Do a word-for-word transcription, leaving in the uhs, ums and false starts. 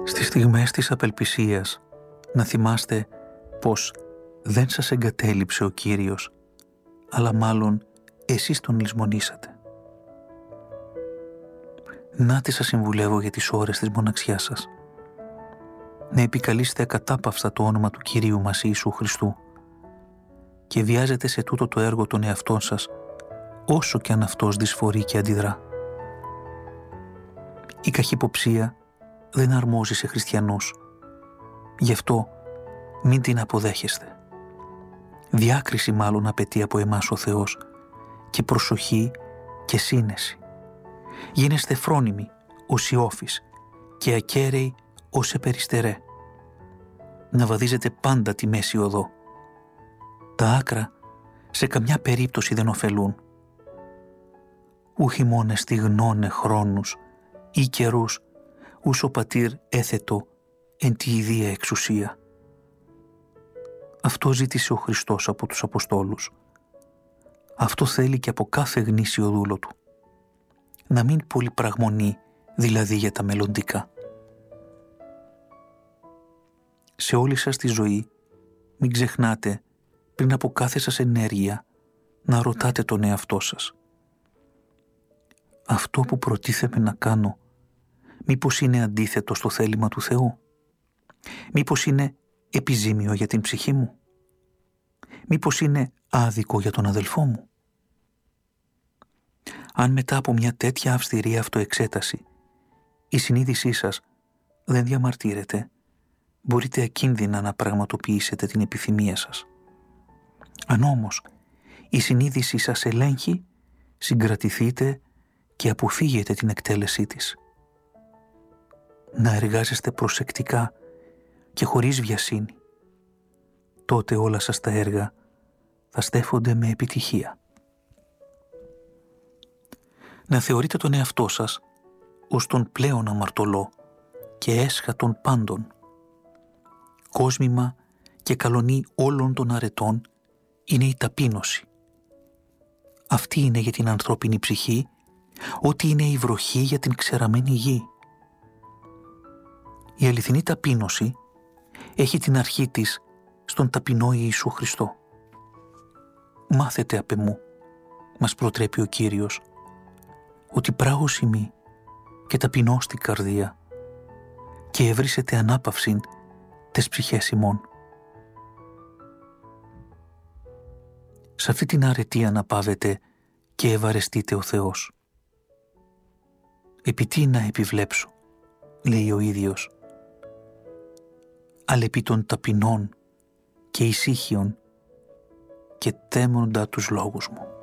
Στις στιγμές της απελπισίας να θυμάστε πως δεν σας εγκατέλειψε ο Κύριος, αλλά μάλλον εσείς τον λησμονήσατε. Να τι σας συμβουλεύω για τις ώρες της μοναξιάς σας. Να επικαλείστε ακατάπαυστα το όνομα του Κυρίου μας Ιησού Χριστού και βιάζετε σε τούτο το έργο τον εαυτόν σας, όσο και αν αυτός δυσφορεί και αντιδρά. Η καχυποψία δεν αρμόζει σε χριστιανούς. Γι' αυτό μην την αποδέχεστε. Διάκριση μάλλον απαιτεί από εμάς ο Θεός και προσοχή και σύνεση. Γίνεστε φρόνιμοι ως Ιώφης και ακέραιοι ως επεριστερέ. Να βαδίζετε πάντα τη μέση οδό. Τα άκρα σε καμιά περίπτωση δεν ωφελούν. Ούχι μόνε στιγνώνε χρόνους ή καιρούς, ους ο πατήρ έθετο εν τη ιδία εξουσία. Αυτό ζήτησε ο Χριστός από τους Αποστόλους. Αυτό θέλει και από κάθε γνήσιο δούλο του. Να μην πολυπραγμονεί δηλαδή για τα μελλοντικά. Σε όλη σας τη ζωή μην ξεχνάτε πριν από κάθε σας ενέργεια να ρωτάτε τον εαυτό σας. Αυτό που προτίθεμαι να κάνω μήπως είναι αντίθετο στο θέλημα του Θεού? Μήπως είναι επιζήμιο για την ψυχή μου? Μήπως είναι άδικο για τον αδελφό μου? Αν μετά από μια τέτοια αυστηρή αυτοεξέταση η συνείδησή σας δεν διαμαρτύρεται, μπορείτε ακίνδυνα να πραγματοποιήσετε την επιθυμία σας. Αν όμως η συνείδησή σας ελέγχει, συγκρατηθείτε και αποφύγετε την εκτέλεσή της. Να εργάζεστε προσεκτικά και χωρίς βιασύνη. Τότε όλα σας τα έργα θα στέφονται με επιτυχία. Να θεωρείτε τον εαυτό σας ως τον πλέον αμαρτωλό και έσχατον πάντων. Κόσμημα και καλονή όλων των αρετών είναι η ταπείνωση. Αυτή είναι για την ανθρώπινη ψυχή ό,τι είναι η βροχή για την ξεραμένη γη. Η αληθινή ταπείνωση έχει την αρχή της στον ταπεινό Ιησού Χριστό. «Μάθετε απ' εμού», μας προτρέπει ο Κύριος, «ότι πράγως ημί και ταπεινώς την καρδία και ευρύσετε ανάπαυσιν τες ψυχές ημών». Σε αυτή την αρετή αναπαύετε και ευαρεστείτε ο Θεός. «Επί τι να επιβλέψω», λέει ο ίδιος, «αλλά επί των ταπεινών και ησύχιων και τέμοντα τους λόγους μου».